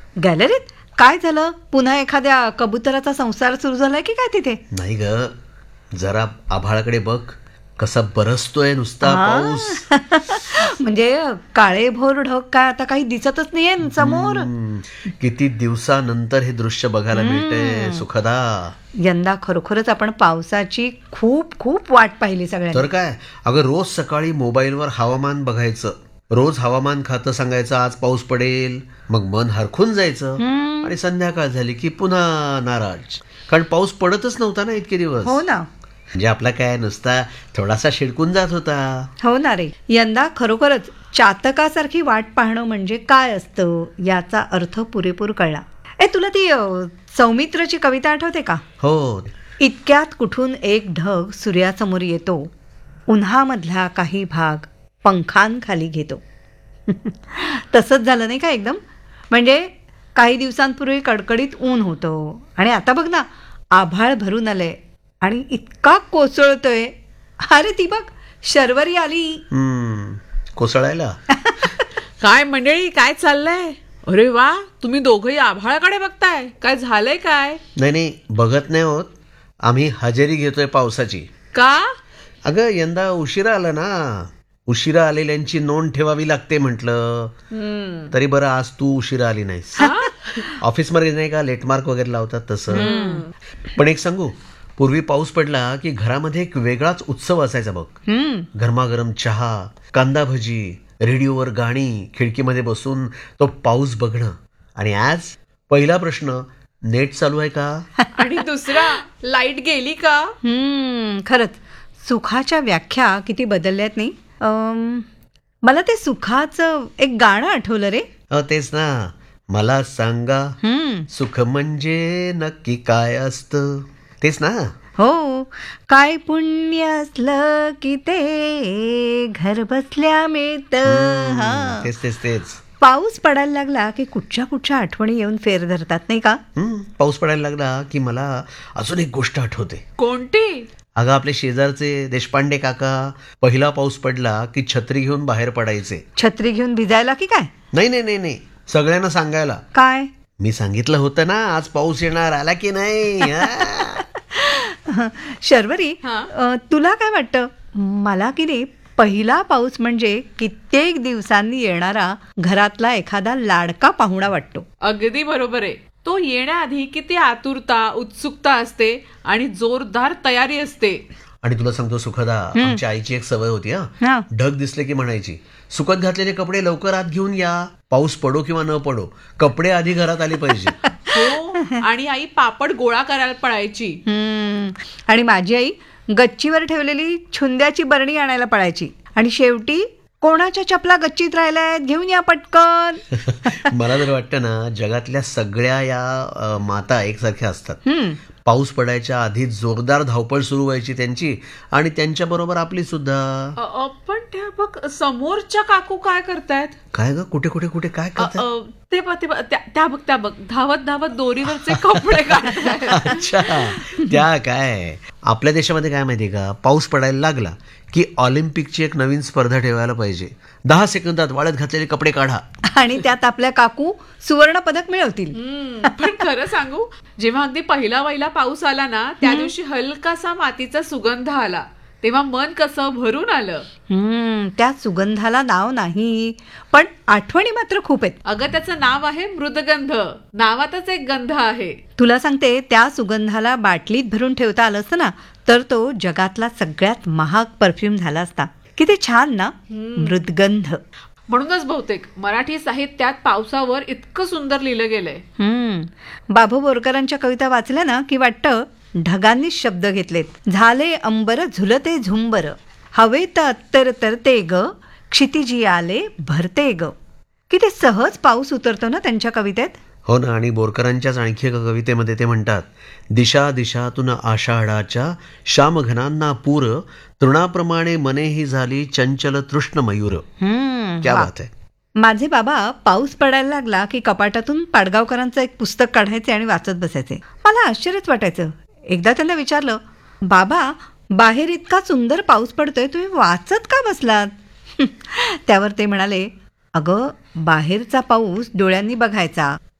गॅलरीत काय झालं? पुन्हा एखाद्या कबुतराचा संसार सुरू झालाय की काय तिथे? नाही ग, जरा आभाळाकडे बघ, कसा बरसतोय नुसता पाऊस. म्हणजे काळेभोर ढग काय आता काही दिसतच नाहीये समोर. किती दिवसानंतर हे दृश्य बघायला मिळते सुखदा. यंदा खरोखरच आपण पावसाची खूप खूप वाट पाहिली सगळ्यांनी. तर काय, अगं रोज सकाळी मोबाईलवर हवामान बघायचं, रोज हवामान खातं सांगायचं आज पाऊस पडेल, मग मन हरखून जायचं आणि संध्याकाळ झाली की पुन्हा नाराज, कारण पाऊस पडतच नव्हता ना इतके दिवस. हो ना. म्हणजे आपला काय नुसता थोडासा शिडकून जात होता. हो ना रे, यंदा खरोखरच चातकासारखी वाट पाहणं म्हणजे काय असतं याचा अर्थ पुरेपूर कळला. तुला ती सौमित्रची कविता आठवते का? हो. इतक्यात कुठून एक ढग सूर्यासमोर येतो, उन्हामधला काही भाग पंखांखाली घेतो. तसंच झालं नाही का एकदम? म्हणजे काही दिवसांपूर्वी कडकडीत ऊन होतं आणि आता बघ ना, आभाळ भरून आलंय आणि इतका कोसळतोय. अरे ती बघ, शर्वरी आली. कोसळायला. काय मंडळी, काय चाललंय? अरे वा, तुम्ही दोघंही आभाळाकडे बघताय, काय झालंय काय? नाही, बघत नाही होत, आम्ही हजेरी घेतोय पावसाची. का? अगं यंदा उशिरा आलं ना, उशिरा आलेल्यांची नोंद ठेवावी लागते म्हटलं. तरी बरं आज तू उशिरा आली नाहीस. ऑफिसमध्ये नाही का लेटमार्क वगैरे लावतात तसं. पण एक सांगू, पूर्वी पाऊस पडला की घरामध्ये एक वेगळाच उत्सव असायचा बघ. गरमागरम चहा, कांदा भजी, रेडिओवर गाणी, खिडकीमध्ये बसून तो पाऊस बघणं. आणि आज पहिला प्रश्न, नेट चालू आहे का? आणि दुसरा, लाईट गेली का? खरंच सुखाच्या व्याख्या किती बदलल्यात नाही. मला ते सुखाचं एक गाणं आठवलं रे. तेच ना, मला सांगा सुख म्हणजे नक्की काय असतं, तेच ना. हो, काय पुण्य असलं की ते घर बसल्या मिळतं. तेच. पाऊस पडायला लागला की कुठच्या आठवणी येऊन फेर धरतात नाही का? पाऊस पडायला लागला की मला अजून एक गोष्ट आठवते. कोणती? अगं आपले शेजारचे देशपांडे काका पहिला पाऊस पडला की छत्री घेऊन बाहेर पडायचे. छत्री घेऊन भिजायला की काय? नाही, सगळ्यांना सांगायला. काय? मी सांगितलं होतं ना आज पाऊस येणार, आला की नाही. शर्वरी, तुला काय वाटतं? मला की नाही, पहिला पाऊस म्हणजे कित्येक दिवसांनी येणारा घरातला एखादा लाडका पाहुणा वाटतो. अगदी बरोबर आहे. तो येण्याआधी किती आतुरता, उत्सुकता असते आणि जोरदार तयारी असते. आणि तुला सांगतो सुखदा, आमच्या आईची एक सवय होती. ढग दिसले की म्हणायची, सुकत घातलेले कपडे लवकर आत घेऊन या, पाऊस पडो किंवा न पडो, कपडे आधी घरात आले पाहिजे. हो, आणि आई पापड गोळा करायला पळायची. आणि माझी आई गच्चीवर ठेवलेली छुंद्याची बरणी आणायला पळायची. आणि शेवटी कोणाच्या चपला गच्चीत राहिल्यात, घेऊन या पटकन. मला तर वाटतं ना, जगातल्या सगळ्या या माता एकसारख्या असतात. पाऊस पडायच्या आधी जोरदार धावपळ सुरू व्हायची त्यांची, आणि त्यांच्या बरोबर आपली सुद्धा. पण त्या बघ, समोरच्या काकू काय करतायत? काय ग, कुठे काय करतात? त्या बघ धावत दोरीवरचे कपडे काढतायत. अच्छा, त्या काय, आपल्या देशामध्ये काय माहितीये का, पाऊस पडायला लागला की ऑलिम्पिकची एक नवीन स्पर्धा ठेवायला पाहिजे. 10 सेकंदात वाळत घातलेले कपडे काढा आणि त्यात आपल्या काकू सुवर्ण पदक मिळवतील. पण खरं सांगू, जेव्हा अगदी पहिला पाऊस आला ना, त्या दिवशी हलकासा मातीचा सुगंध आला, तेव्हा मन कसं भरून आलं. त्या सुगंधाला नाव नाही, पण आठवणी मात्र खूप आहेत. अगं त्याचं नाव आहे मृदगंध. नावातच एक गंध आहे. तुला सांगते, त्या सुगंधाला बाटलीत भरून ठेवता आलं असतं ना, तर तो जगातला सगळ्यात महाग परफ्यूम झाला असता. किती छान ना, मृदगंध. म्हणूनच बहुतेक मराठी साहित्यात पावसावर इतकं सुंदर लिहिलं गेलंय. बाबू बोरकरांच्या कविता वाचल्या ना की वाटतं ढगांनी शब्द घेतलेत. झाले अंबर झुलते झुंबर, हवेत अत्तर तरते ग, क्षितिजी आले भरते ग. किती सहज पाऊस उतरतो ना त्यांच्या कवितेत. हो ना. आणि बोरकरांच्याच आणखी एका कवितेमध्ये ते म्हणतात, दिशा दिशातून आषाढाच्या श्यामघनांना पूर, तृणाप्रमाणे मनेही झाली चंचल तृष्ण मयूर. क्या बात आहे. माझे बाबा पाऊस पडायला लागला की कपाटातून पाडगावकरांचं एक पुस्तक काढायचे आणि वाचत बसायचे. मला आश्चर्यच वाटायचं. एकदा त्यांना विचारलं, बाबा बाहेर इतका सुंदर पाऊस पडतोय, तुम्ही वाचत का बसलात? त्यावर ते म्हणाले, अगं बाहेरचा पाऊस डोळ्यांनी बघायचा,